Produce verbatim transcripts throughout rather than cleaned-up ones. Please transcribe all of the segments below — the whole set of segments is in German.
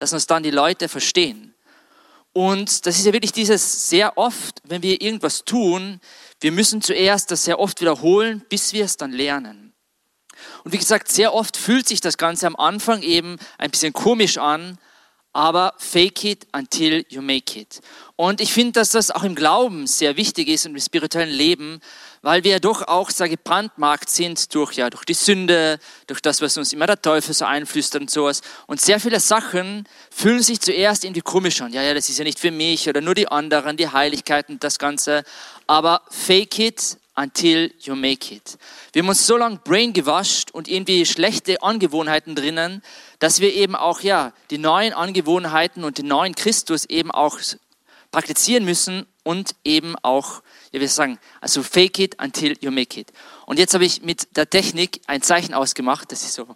dass uns dann die Leute verstehen. Und das ist ja wirklich dieses sehr oft, wenn wir irgendwas tun, wir müssen zuerst das sehr oft wiederholen, bis wir es dann lernen. Und wie gesagt, sehr oft fühlt sich das Ganze am Anfang eben ein bisschen komisch an, aber fake it until you make it. Und ich finde, dass das auch im Glauben sehr wichtig ist und im spirituellen Leben, weil wir ja doch auch sehr gebrandmarkt sind durch, ja, durch die Sünde, durch das, was uns immer der Teufel so einflüstert und sowas. Und sehr viele Sachen fühlen sich zuerst irgendwie komisch an. Ja, ja, das ist ja nicht für mich oder nur die anderen, die Heiligkeiten, das Ganze. Aber fake it until you make it. Wir haben uns so lange brain gewascht und irgendwie schlechte Angewohnheiten drinnen, dass wir eben auch ja die neuen Angewohnheiten und den neuen Christus eben auch praktizieren müssen und eben auch, ja wir sagen, also fake it until you make it. Und jetzt habe ich mit der Technik ein Zeichen ausgemacht, das ist so,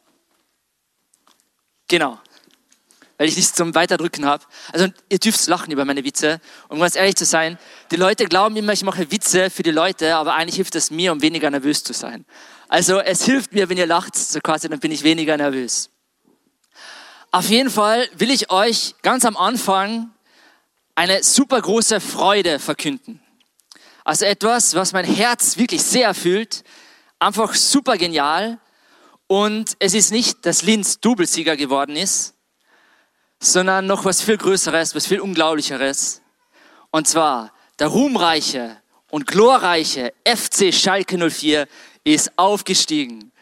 genau, weil ich nichts zum Weiterdrücken habe. Also ihr dürft lachen über meine Witze. Um ganz ehrlich zu sein, die Leute glauben immer, ich mache Witze für die Leute, aber eigentlich hilft es mir, um weniger nervös zu sein. Also es hilft mir, wenn ihr lacht, so quasi, dann bin ich weniger nervös. Auf jeden Fall will ich euch ganz am Anfang eine super große Freude verkünden. Also etwas, was mein Herz wirklich sehr erfüllt, einfach super genial. Und es ist nicht, dass Linz Doublesieger geworden ist, sondern noch was viel Größeres, was viel Unglaublicheres. Und zwar der ruhmreiche und glorreiche F C Schalke null vier ist aufgestiegen.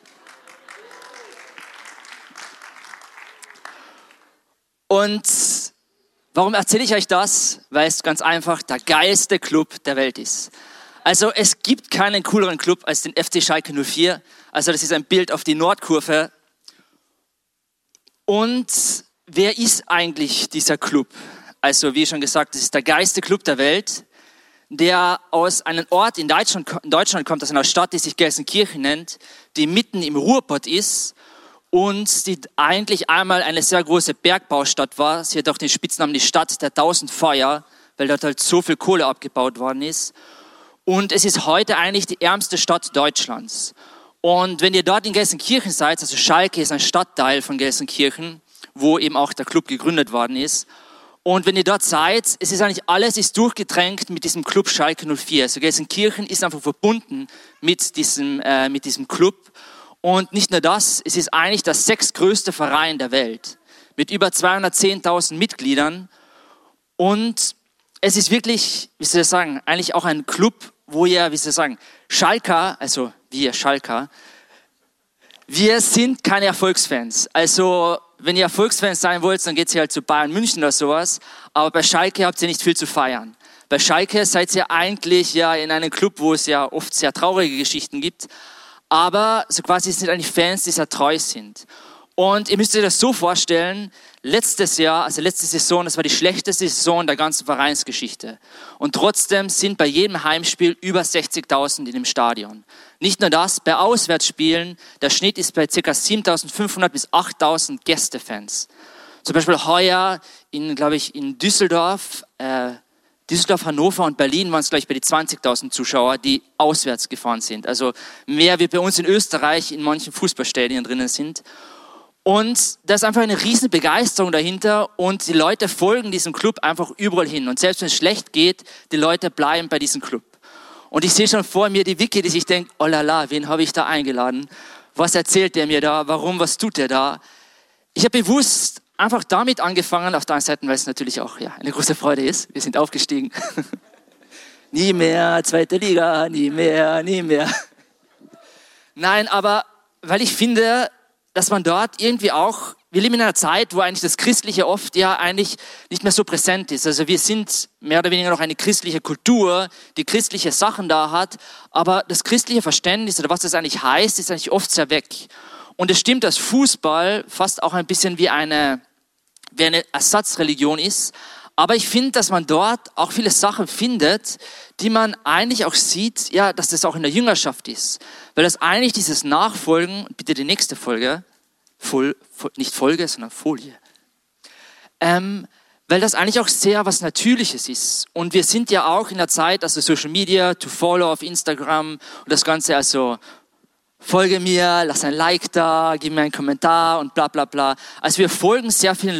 Und warum erzähle ich euch das? Weil es ganz einfach der geilste Club der Welt ist. Also es gibt keinen cooleren Club als den F C Schalke null vier. Also das ist ein Bild auf die Nordkurve. Und wer ist eigentlich dieser Club? Also wie schon gesagt, das ist der geilste Club der Welt, der aus einem Ort in Deutschland, in Deutschland kommt, aus einer Stadt, die sich Gelsenkirchen nennt, die mitten im Ruhrpott ist und die eigentlich einmal eine sehr große Bergbaustadt war. Sie hat auch den Spitznamen die Stadt der tausend Feuer, weil dort halt so viel Kohle abgebaut worden ist. Und es ist heute eigentlich die ärmste Stadt Deutschlands. Und wenn ihr dort in Gelsenkirchen seid, also Schalke ist ein Stadtteil von Gelsenkirchen, wo eben auch der Club gegründet worden ist. Und wenn ihr dort seid, es ist eigentlich alles ist durchgetränkt mit diesem Club Schalke null vier. Also Gelsenkirchen ist einfach verbunden mit diesem, äh, mit diesem Club. Und nicht nur das, es ist eigentlich der sechstgrößte Verein der Welt mit über zweihundertzehntausend Mitgliedern. Und es ist wirklich, wie soll ich sagen, eigentlich auch ein Club, wo ihr, wie soll ich sagen, Schalker, also wir Schalker, wir sind keine Erfolgsfans. Also wenn ihr Erfolgsfans sein wollt, dann geht ihr halt zu Bayern München oder sowas. Aber bei Schalke habt ihr nicht viel zu feiern. Bei Schalke seid ihr eigentlich ja in einem Club, wo es ja oft sehr traurige Geschichten gibt. Aber so quasi sind eigentlich Fans, die sehr treu sind. Und ihr müsst euch das so vorstellen, letztes Jahr, also letzte Saison, das war die schlechteste Saison der ganzen Vereinsgeschichte. Und trotzdem sind bei jedem Heimspiel über sechzigtausend in dem Stadion. Nicht nur das, bei Auswärtsspielen, der Schnitt ist bei ca. siebentausendfünfhundert bis achttausend Gästefans. Zum Beispiel heuer in, glaube ich, in Düsseldorf, äh, Düsseldorf, Hannover und Berlin waren es gleich bei die zwanzigtausend Zuschauer, die auswärts gefahren sind. Also mehr wie bei uns in Österreich in manchen Fußballstadien drinnen sind. Und da ist einfach eine riesen Begeisterung dahinter und die Leute folgen diesem Club einfach überall hin. Und selbst wenn es schlecht geht, die Leute bleiben bei diesem Club. Und ich sehe schon vor mir die Vicky, die sich denkt, oh la la, wen habe ich da eingeladen? Was erzählt der mir da? Warum, was tut der da? Ich habe bewusst einfach damit angefangen, auf der einen Seite, weil es natürlich auch ja, eine große Freude ist. Wir sind aufgestiegen. Nie mehr, zweite Liga, nie mehr, nie mehr. Nein, aber weil ich finde, dass man dort irgendwie auch, wir leben in einer Zeit, wo eigentlich das Christliche oft ja eigentlich nicht mehr so präsent ist. Also wir sind mehr oder weniger noch eine christliche Kultur, die christliche Sachen da hat, aber das christliche Verständnis oder was das eigentlich heißt, ist eigentlich oft sehr weg. Und es stimmt, dass Fußball fast auch ein bisschen wie eine, wie eine Ersatzreligion ist, aber ich finde, dass man dort auch viele Sachen findet, die man eigentlich auch sieht, ja, dass das auch in der Jüngerschaft ist. Weil das eigentlich dieses Nachfolgen, bitte die nächste Folge, Fol, nicht Folge, sondern Folie, ähm, weil das eigentlich auch sehr was Natürliches ist. Und wir sind ja auch in der Zeit, also Social Media, to follow auf Instagram und das Ganze, also folge mir, lass ein Like da, gib mir einen Kommentar und bla bla bla. Also wir folgen sehr vielen